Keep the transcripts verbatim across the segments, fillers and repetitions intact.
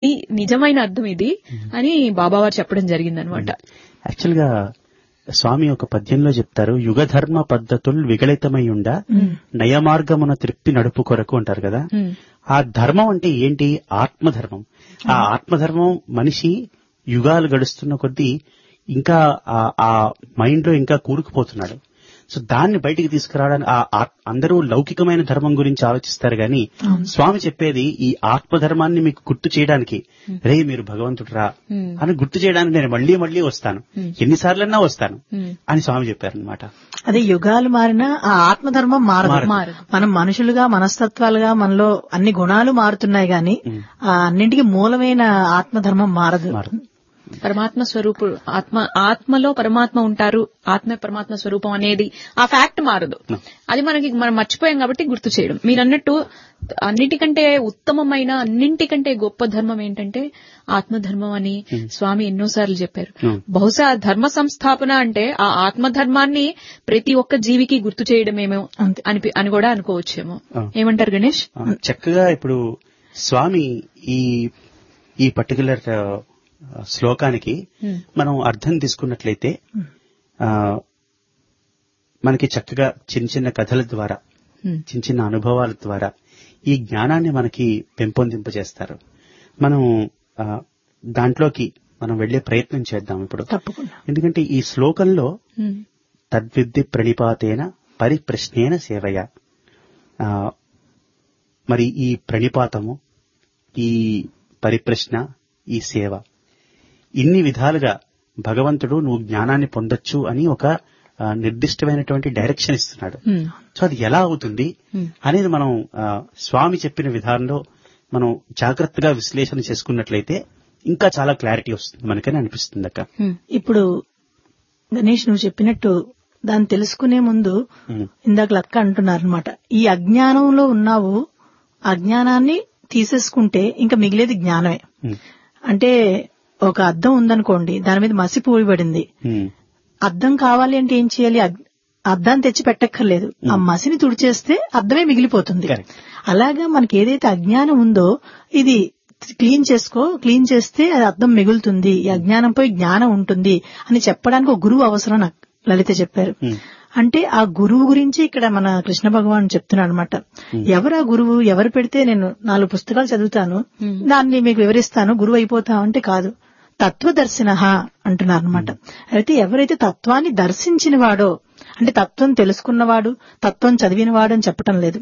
నిజమైన అర్థం ఇది అని బాబావారు చెప్పడం జరిగిందనమాట. యాక్చువల్ గా స్వామి ఒక పద్యంలో చెప్తారు, యుగధర్మ పద్ధతులు విగళితమయ్యుండ నయమార్గమున తృప్తి నడుపు కొరకు అంటారు కదా. ఆ ధర్మం అంటే ఏంటి? ఆత్మధర్మం. ఆ ఆత్మధర్మం మనిషి యుగాలు గడుస్తున్న కొద్దీ ఇంకా ఆ మైండ్ లో ఇంకా కూరుకుపోతున్నాడు. సో దాన్ని బయటికి తీసుకురావడానికి అందరూ లౌకికమైన ధర్మం గురించి ఆలోచిస్తారు గాని స్వామి చెప్పేది ఈ ఆత్మధర్మాన్ని మీకు గుర్తు చేయడానికి, రే మీరు భగవంతుడు రా అని గుర్తు చేయడానికి నేను మళ్లీ మళ్లీ వస్తాను, ఎన్నిసార్లన్నా వస్తాను అని స్వామి చెప్పారనమాట. అదే యుగాలు మారినా ఆ ఆత్మధర్మం మారదు. మనం మనుషులుగా మనస్తత్వాలుగా మనలో అన్ని గుణాలు మారుతున్నాయి గాని ఆ అన్నింటికి మూలమైన ఆత్మధర్మం మారదు. పరమాత్మ స్వరూపుడు, ఆత్మ ఆత్మలో పరమాత్మ ఉంటారు, ఆత్మ పరమాత్మ స్వరూపం అనేది ఆ ఫ్యాక్ట్ మారదు. అది మనకి మనం మర్చిపోయాం కాబట్టి గుర్తు చేయడం. మీరు అన్నట్టు అన్నిటికంటే ఉత్తమమైన అన్నింటికంటే గొప్ప ధర్మం ఏంటంటే ఆత్మధర్మం అని స్వామి ఎన్నోసార్లు చెప్పారు. బహుశా ధర్మ సంస్థాపన అంటే ఆ ఆత్మధర్మాన్ని ప్రతి ఒక్క జీవికి గుర్తు చేయడమేమో అని అని కూడా అనుకోవచ్చేమో. ఏమంటారు గణేష్? చక్కగా ఇప్పుడు స్వామి ఈ ఈ పర్టికులర్ శ్లోకానికి మనం అర్థం తీసుకున్నట్లయితే మనకి చక్కగా చిన్న చిన్న కథల ద్వారా, చిన్న చిన్న అనుభవాల ద్వారా ఈ జ్ఞానాన్ని మనకి పెంపొందింపజేస్తారు. మనం దాంట్లోకి మనం వెళ్లే ప్రయత్నం చేద్దాం ఇప్పుడు. ఎందుకంటే ఈ శ్లోకంలో తద్విద్ది ప్రణిపాతేన పరిప్రశ్నేన సేవయ, మరి ఈ ప్రణిపాతము, ఈ పరిప్రశ్న, ఈ సేవ, ఇన్ని విధాలుగా భగవంతుడు నువ్వు జ్ఞానాన్ని పొందొచ్చు అని ఒక నిర్దిష్టమైనటువంటి డైరెక్షన్ ఇస్తున్నాడు. సో అది ఎలా అవుతుంది అనేది మనం స్వామి చెప్పిన విధానంలో మనం జాగ్రత్తగా విశ్లేషణ చేసుకున్నట్లయితే ఇంకా చాలా క్లారిటీ వస్తుంది మనకని అనిపిస్తుంది అక్క. ఇప్పుడు గణేష్ నువ్వు చెప్పినట్టు దాన్ని తెలుసుకునే ముందు ఇందాక లక్క అంటున్నారు అనమాట, ఈ అజ్ఞానంలో ఉన్నావు, అజ్ఞానాన్ని తీసేసుకుంటే ఇంకా మిగిలేది జ్ఞానమే. అంటే ఒక అద్దం ఉందనుకోండి, దాని మీద మసి పూయబడింది. అద్దం కావాలి అంటే ఏం చేయాలి? అద్దాన్ని తెచ్చి పెట్టక్కర్లేదు, ఆ మసిని తుడిచేస్తే అద్దమే మిగిలిపోతుంది. అలాగా మనకి ఏదైతే అజ్ఞానం ఉందో ఇది క్లీన్ చేసుకో, క్లీన్ చేస్తే అది అద్దం మిగులుతుంది, ఈ అజ్ఞానంపై జ్ఞానం ఉంటుంది అని చెప్పడానికి ఒక గురువు అవసరం నాకు లలిత చెప్పారు. అంటే ఆ గురువు గురించి ఇక్కడ మన కృష్ణ భగవాన్ చెప్తున్నాడు అనమాట. ఎవరు ఆ గురువు? ఎవరు పెడితే నేను నాలుగు పుస్తకాలు చదువుతాను, దాన్ని మీకు వివరిస్తాను, గురువు అయిపోతా అంటే కాదు, తత్వదర్శిన అంటున్నారు అనమాట. అయితే ఎవరైతే తత్వాన్ని దర్శించిన వాడో, అంటే తత్వం తెలుసుకున్నవాడు, తత్వం చదివినవాడు అని చెప్పటం లేదు.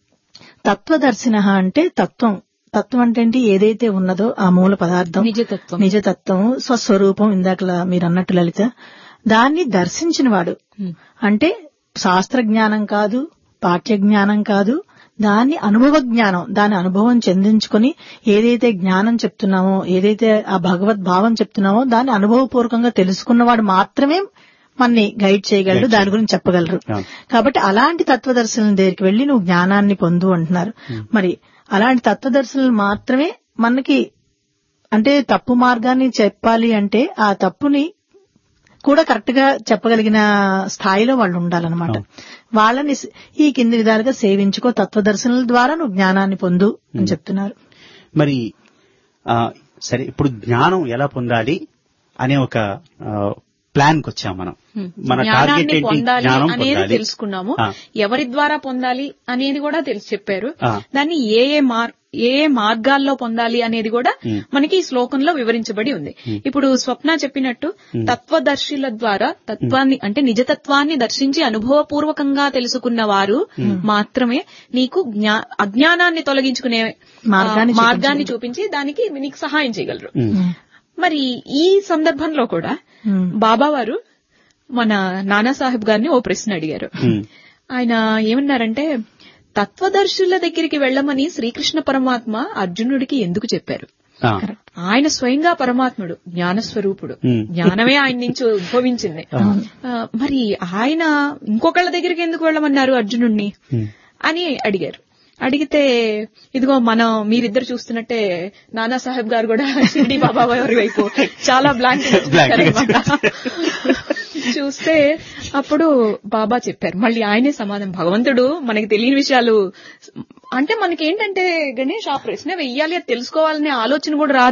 తత్వదర్శిన అంటే తత్వం, తత్వం అంటే ఏంటి? ఏదైతే ఉన్నదో ఆ మూల పదార్థం, నిజతత్వం, నిజతత్వం, స్వస్వరూపం, ఇందాక మీరు అన్నట్టు లలిత, దాన్ని దర్శించినవాడు. అంటే శాస్త్ర జ్ఞానం కాదు, పాఠ్య జ్ఞానం కాదు, దాన్ని అనుభవ జ్ఞానం, దాని అనుభవం చెందించుకుని ఏదైతే జ్ఞానం చెప్తున్నామో, ఏదైతే ఆ భగవద్ భావం చెప్తున్నామో దాన్ని అనుభవపూర్వకంగా తెలుసుకున్నవాడు మాత్రమే మనని గైడ్ చేయగలరు, దాని గురించి చెప్పగలరు. కాబట్టి అలాంటి తత్వదర్శనం దగ్గరికి వెళ్లి నువ్వు జ్ఞానాన్ని పొందు అంటున్నారు. మరి అలాంటి తత్వదర్శనాలు మాత్రమే మనకి, అంటే తప్పు మార్గాన్ని చెప్పాలి అంటే ఆ తప్పుని కూడా కరెక్ట్ గా చెప్పగలిగిన స్థాయిలో వాళ్ళు ఉండాలన్నమాట. వాళ్ళని ఈ కింది విధాలుగా సేవించుకో, తత్వదర్శనాల ద్వారా నువ్వు జ్ఞానాన్ని పొందు అని చెప్తున్నారు. మరి సరే, ఇప్పుడు జ్ఞానం ఎలా పొందాలి అనే ఒక ప్లాన్ కి వచ్చాం మనం. మన టార్గెట్ ఏంటి? జ్ఞానం అనేది తెలుసుకున్నాము. ఎవరి ద్వారా పొందాలి అనేది కూడా తెలిసి చెప్పారు. దాన్ని ఏ ఏ మార్ ఏ ఏ మార్గాల్లో పొందాలి అనేది కూడా మనకి ఈ శ్లోకంలో వివరించబడి ఉంది. ఇప్పుడు స్వప్న చెప్పినట్టు తత్వదర్శుల ద్వారా తత్వాన్ని, అంటే నిజతత్వాన్ని దర్శించి అనుభవపూర్వకంగా తెలుసుకున్న వారు మాత్రమే నీకు అజ్ఞానాన్ని తొలగించుకునే మార్గాన్ని చూపించి దానికి నీకు సహాయం చేయగలరు. మరి ఈ సందర్భంలో కూడా బాబావారు మన నానాసాహెబ్ గారిని ఓ ప్రశ్న అడిగారు. ఆయన ఏమన్నారంటే, తత్వదర్శుల దగ్గరికి వెళ్లమని శ్రీకృష్ణ పరమాత్మ అర్జునుడికి ఎందుకు చెప్పారు? ఆయన స్వయంగా పరమాత్ముడు, జ్ఞానస్వరూపుడు, జ్ఞానమే ఆయన నుంచి ఉద్భవించింది. మరి ఆయన ఇంకొకళ్ళ దగ్గరికి ఎందుకు వెళ్ళమన్నారు అర్జునుడిని అని అడిగారు. అడిగితే ఇదిగో మనం మీరిద్దరు చూస్తున్నట్టే నానాసాహెబ్ గారు కూడా షిర్డీ బాబా వారి వైపు చాలా బ్లాంక్ చూస్తే అప్పుడు బాబా చెప్పారు. మళ్ళీ ఆయనే సమాధానం, భగవంతుడు మనకి తెలియని విషయాలు, అంటే మనకి ఏంటంటే గణేష్ ఆ ప్రశ్న వెయ్యాలి, అది తెలుసుకోవాలనే ఆలోచన కూడా రాదు.